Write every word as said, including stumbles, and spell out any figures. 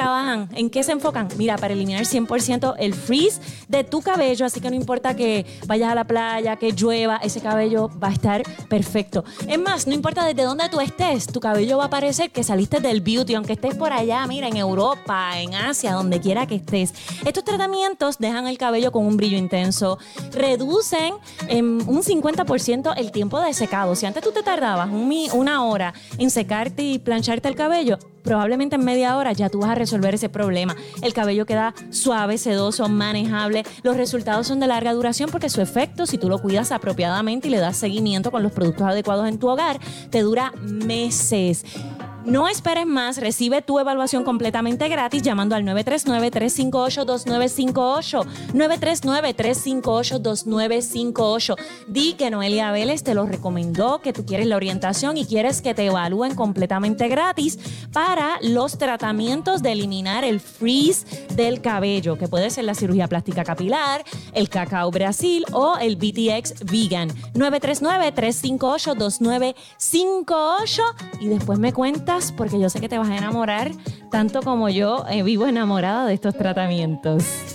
trabajan? ¿En qué se enfocan? Mira, para eliminar cien por ciento el frizz de tu cabello, así que no importa que vayas a la playa, que llueva, ese cabello va a estar perfecto. Es más, no importa desde dónde tú estés, tu cabello va a parecer que saliste del beauty, aunque estés por allá, mira, en Europa, en Asia, donde quiera que estés. Estos tratamientos dejan el cabello con un brillo intenso, reducen en un cincuenta por ciento el tiempo de secado. Si antes tú te tardabas un, una hora en secarte y plancharte el cabello, probablemente en media hora ya tú vas a resolver ese problema. El cabello queda suave, sedoso, manejable. Los resultados son de larga duración porque su efecto, si tú lo cuidas apropiadamente y le das seguimiento con los productos adecuados en tu hogar, te dura meses. No esperes más, recibe tu evaluación completamente gratis llamando al nueve tres nueve, tres cinco ocho, dos nueve cinco ocho, nueve tres nueve, tres cinco ocho, dos nueve cinco ocho. Di que Noelia Vélez te lo recomendó, que tú quieres la orientación y quieres que te evalúen completamente gratis para los tratamientos de eliminar el frizz del cabello, que puede ser la cirugía plástica capilar, el Cacao Brasil o el B T X Vegan. nueve tres nueve, tres cinco ocho, dos nueve cinco ocho y después me cuentas porque yo sé que te vas a enamorar tanto como yo eh, vivo enamorada de estos tratamientos.